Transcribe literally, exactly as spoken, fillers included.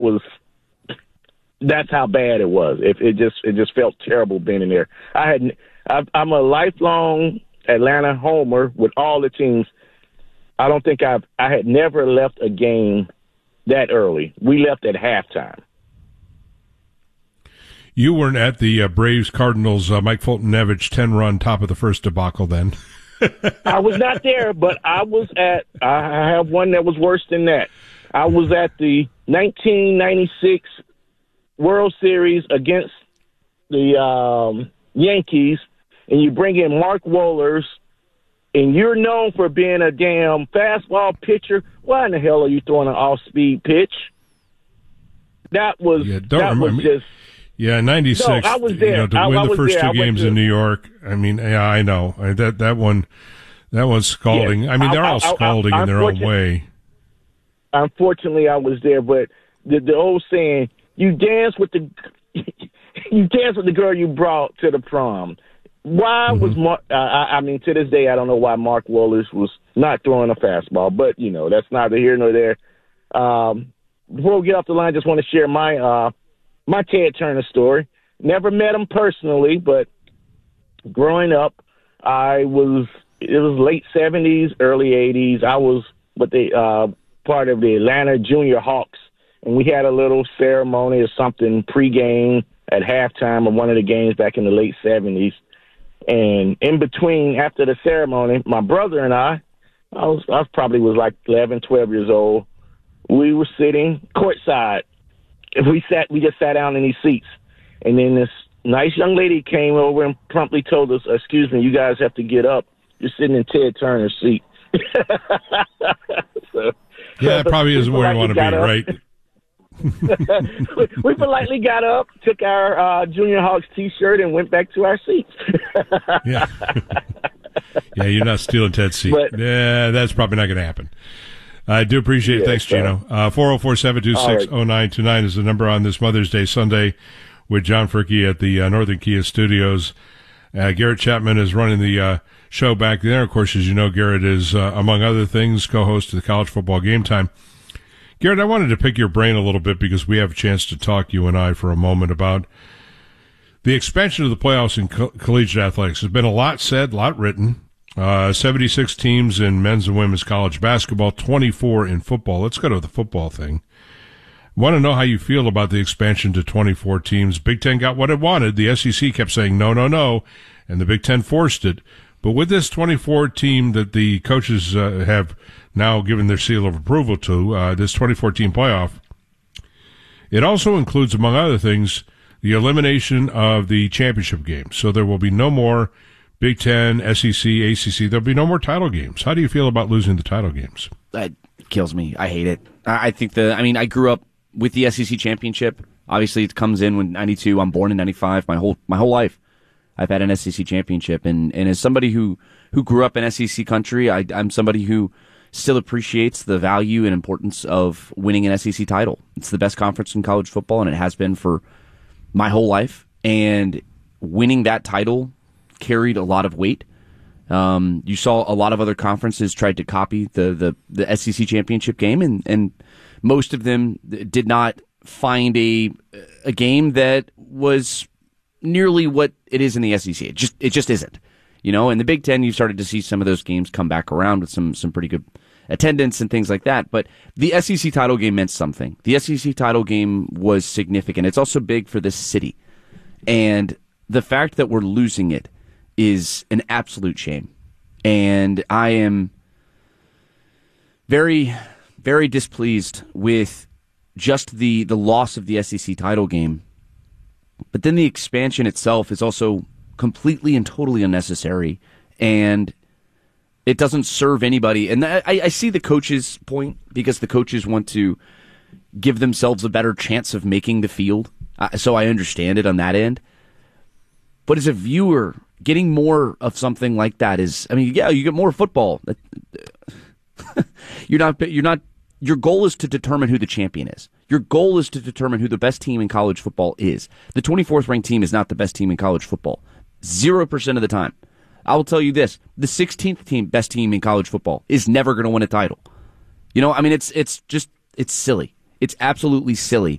was that's how bad it was. It, it just it just felt terrible being in there. I had I, I'm a lifelong Atlanta homer with all the teams. I don't think I've I had never left a game that early. We left at halftime. You weren't at the uh, Braves Cardinals uh, Mike Fulton-Nevich ten-run top of the first debacle then. I was not there, but I was at. I have one that was worse than that. I was at the nineteen ninety-six World Series against the um, Yankees, and you bring in Mark Wohlers, and you're known for being a damn fastball pitcher. Why in the hell are you throwing an off-speed pitch? That was yeah, don't that remember. was just. Yeah, ninety-six. No, I was there. You know, to I, win I the first there. two games in New York. I mean, yeah, I know I, that that one. That one's scalding. Yes. I mean, they're all I, I, scalding I, in their own way. Unfortunately, I was there, but the, the old saying, "You dance with the you dance with the girl you brought to the prom." Why mm-hmm. was Mark? Uh, I, I mean, to this day, I don't know why Mark Wohlers was not throwing a fastball, but you know, that's neither here nor there. Um, before we get off the line, I just want to share my uh, my Ted Turner story. Never met him personally, but growing up, I was. It was late seventies, early eighties. I was with the uh, part of the Atlanta Junior Hawks, and we had a little ceremony or something pregame at halftime of one of the games back in the late seventies. And in between, after the ceremony, my brother and I, I was I probably was like eleven, twelve years old. We were sitting courtside. We sat, we just sat down in these seats, and then this nice young lady came over and promptly told us, "Excuse me, you guys have to get up. You're sitting in Ted Turner's seat." so, yeah, it probably isn't where you want to be, right? We politely got up, took our uh, Junior Hawks T-shirt, and went back to our seats. yeah, yeah, you're not stealing Ted's seat. But, yeah, that's probably not going to happen. I do appreciate it. Yeah, Thanks, so, Gino. Uh, four oh four, seven two six, oh nine two nine is the number on this Mother's Day Sunday with John Fricke at the uh, Northern Kia Studios. Uh, Garrett Chapman is running the uh, show back there. Of course, as you know, Garrett is, uh, among other things, co-host of the College Football Game Time. Garrett, I wanted to pick your brain a little bit because we have a chance to talk, you and I, for a moment about the expansion of the playoffs in co- collegiate athletics. There's been a lot said, a lot written. Uh, seventy-six teams in men's and women's college basketball, twenty-four in football. Let's go to the football thing. I want to know how you feel about the expansion to twenty-four teams. Big Ten got what it wanted. The S E C kept saying no, no, no, and the Big Ten forced it. But with this twenty-four team that the coaches uh, have now given their seal of approval to, uh, this twenty-four team playoff, it also includes, among other things, the elimination of the championship game. So there will be no more Big Ten, S E C, A C C. There'll be no more title games. How do you feel about losing the title games? That kills me. I hate it. I think the, I mean, I grew up with the S E C championship. Obviously, it comes in when ninety-two. I'm born in ninety-five. My whole my whole life, I've had an S E C championship. And, and as somebody who, who grew up in S E C country, I, I'm somebody who still appreciates the value and importance of winning an S E C title. It's the best conference in college football, and it has been for my whole life. And winning that title carried a lot of weight. Um, you saw a lot of other conferences tried to copy the, the, the S E C championship game, and, and most of them did not find a a game that was nearly what it is in the S E C. It just it just isn't. You know, in the Big Ten, you've started to see some of those games come back around with some some pretty good attendance and things like that. But the S E C title game meant something. The S E C title game was significant. It's also big for this city. And the fact that we're losing it is an absolute shame. And I am very, very displeased with just the, the loss of the S E C title game. But then the expansion itself is also completely and totally unnecessary, and it doesn't serve anybody. And I, I see the coaches' point, because the coaches want to give themselves a better chance of making the field. Uh, so I understand it on that end. But as a viewer, getting more of something like that is, I mean, yeah, you get more football. you're not, you're not, your goal is to determine who the champion is. Your goal is to determine who the best team in college football is. The twenty-fourth ranked team is not the best team in college football. Zero percent of the time. I will tell you this. The sixteenth team, best team in college football, is never going to win a title. You know, I mean, it's, it's just, it's silly. It's absolutely silly.